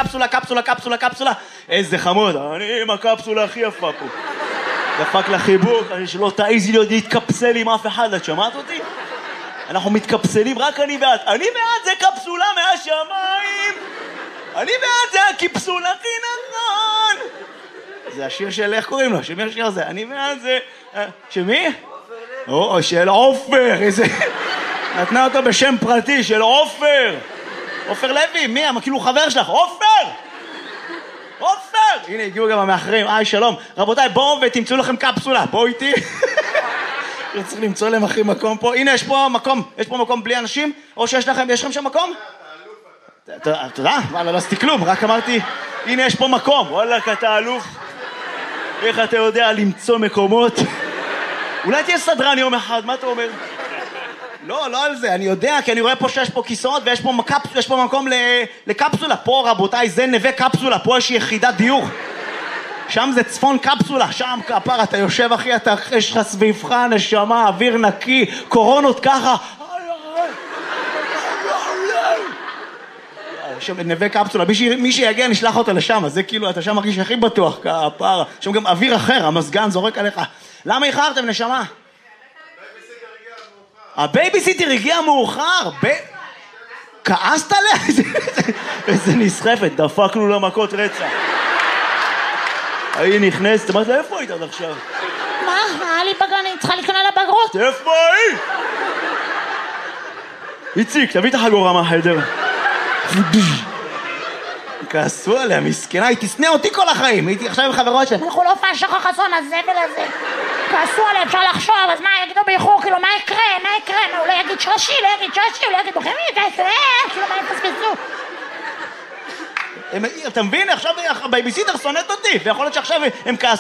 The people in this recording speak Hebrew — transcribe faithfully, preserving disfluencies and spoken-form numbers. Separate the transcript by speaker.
Speaker 1: קפסולה, קפסולה, קפסולה, קפסולה. איזה חמוד, אני עם הקפסולה הכי יפה פה. דפק לחיבוק, שלא תעיזי להיות להתקפסל עם אף אחד, את שמעת אותי? אנחנו מתקפסלים, רק אני ואת. אני ואת זה קפסולה מהשמיים. אני ואת זה הקפסולה הכי נכון. זה השיר של, איך קוראים לו? שמי השיר הזה? אני ואת זה... שמי? או, של עופר, איזה... נתנה אותו בשם פרטי, של עופר. עופר לוי, מי? כאילו חבר שלך, עופר! עופר! הנה, הגיעו גם המאחרים, היי, שלום. רבותיי, בואו ותמצאו לכם קפסולה, בואו איתי. צריך למצוא להם הכי מקום פה. הנה, יש פה מקום, יש פה מקום בלי אנשים? או שיש לכם, יש לכם שם מקום? תודה, וואלה, לא עשיתי כלום, רק אמרתי, הנה, יש פה מקום. וואלה, אתה אלוף. איך אתה יודע למצוא מקומות? אולי תהיה סדרן יום אחד, מה אתה אומר? לא, לא על זה, אני יודע, כי אני רואה פה שיש פה כיסאות ויש פה, מקפ... יש פה מקום ל... לקפסולה. פה, רבותיי, זה נווה קפסולה, פה יש יחידת דיור. שם זה צפון קפסולה, שם כפר, אתה יושב אחי, אתה יש לך סביבך, נשמה, אוויר נקי, קורונות ככה. שם נווה קפסולה, מי שיגיע נשלח אותו לשם, אז זה כאילו, אתה שם מרגיש הכי בטוח, כפר. שם גם אוויר אחר, המסגן זורק עליך. למה איחרתם, נשמה? הבייביסיטר הגיע מאוחר. כעסת עליה? איזה נסחפת, דפקנו לה מכות רצח. היא נכנסת, אמרת לה, איפה היית עד עכשיו?
Speaker 2: מה? היה לי בגן, אני צריכה לקנות לבגרות.
Speaker 1: איפה היא? איציק, תביא את החגורה מהחדר. כעסו עליה, מסכנה, היא תסנה אותי כל החיים. הייתי עכשיו עם חברות שלהם.
Speaker 2: אנחנו לא פשע חסון, הזבל הזה. כעסו עליה, אפשר לחשוב, אז מה יגידו באיחור? כאילו, מה יקרה? מה יקרה? הוא לא יגיד שרשי, לא יגיד שרשי, הוא לא יגיד בוחרים, כאילו, מה יתפספסו?
Speaker 1: אתה מבין? עכשיו הבייביסיטר שונאת אותי, ויכול להיות שעכשיו הם כעסו